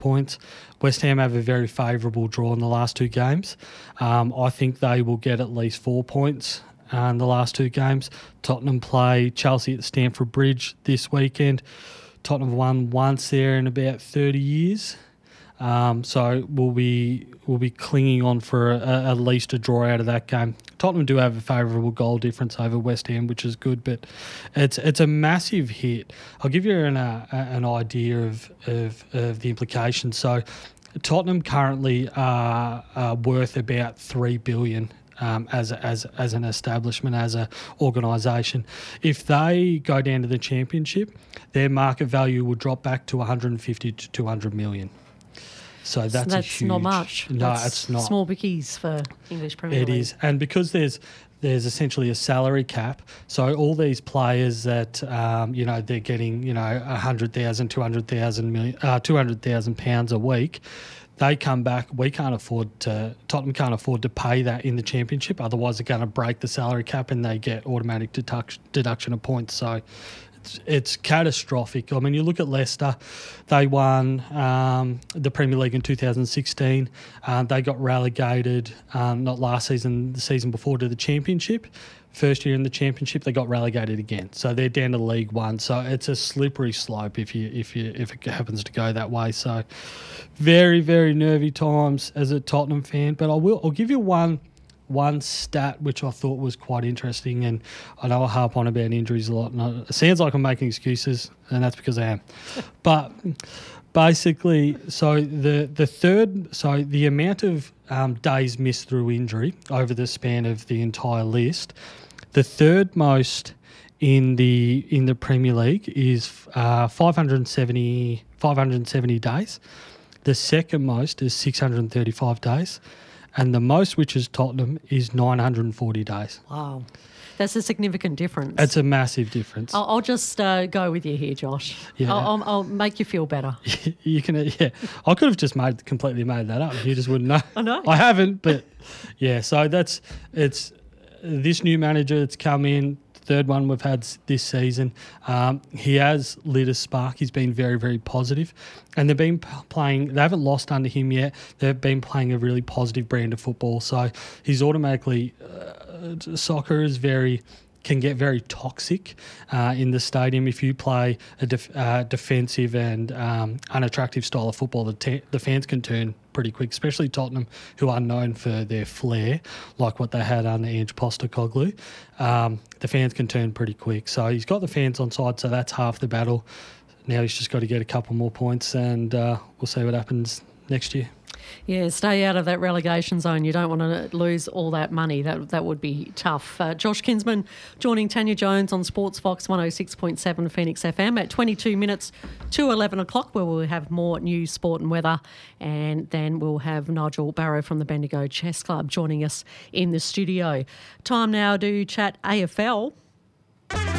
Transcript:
points. West Ham have a very favourable draw in the last 2 games. I think they will get at least 4 points in the last 2 games. Tottenham play Chelsea at Stamford Bridge this weekend. Tottenham won once there in about 30 years. So we'll be clinging on for at least a draw out of that game. Tottenham do have a favourable goal difference over West Ham, which is good, but it's a massive hit. I'll give you an idea of the implications. So Tottenham currently are worth about $3 billion. As an establishment, as an organisation. If they go down to the Championship, their market value will drop back to 150 to 200 million. So that's a huge... not much. No, it's not. Small bickies for English Premier League. It is. And because there's essentially a salary cap, so all these players that, they're getting, 100,000, 200,000 pounds a week, they come back. Tottenham can't afford to pay that in the Championship. Otherwise, they're going to break the salary cap and they get automatic deduction of points. So it's catastrophic. I mean, you look at Leicester. They won the Premier League in 2016. They got relegated, not last season, the season before, to the Championship. First year in the Championship, they got relegated again. So they're down to League One. So it's a slippery slope if it happens to go that way. So very, very nervy times as a Tottenham fan. But I'll give you one stat which I thought was quite interesting, and I know I harp on about injuries a lot, and it sounds like I'm making excuses, and that's because I am. But basically, so the amount of days missed through injury over the span of the entire list, the third most in the Premier League is 570 days. The second most is 635 days. And the most, which is Tottenham, is 940 days. Wow. That's a significant difference. It's a massive difference. I'll just go with you here, Josh. Yeah. I'll make you feel better. You can, yeah. I could have just completely made that up. You just wouldn't know. I know. I haven't, but yeah. So it's this new manager that's come in. Third one we've had this season. He has lit a spark. He's been very, very positive. And they've been playing, they haven't lost under him yet. They've been playing a really positive brand of football. So he's automatically, soccer is can get very toxic in the stadium. If you play a defensive and unattractive style of football, the fans can turn pretty quick, especially Tottenham, who are known for their flair, like what they had under Ange Postecoglou. The fans can turn pretty quick. So he's got the fans on side, so that's half the battle. Now he's just got to get a couple more points, and we'll see what happens next year. Yeah, stay out of that relegation zone. You don't want to lose all that money. That would be tough. Josh Kinsman joining Tanya Jones on Sports Fox 106.7 Phoenix FM at 22 minutes to 11 o'clock, where we'll have more news, sport and weather. And then we'll have Nigel Barrow from the Bendigo Chess Club joining us in the studio. Time now to chat AFL.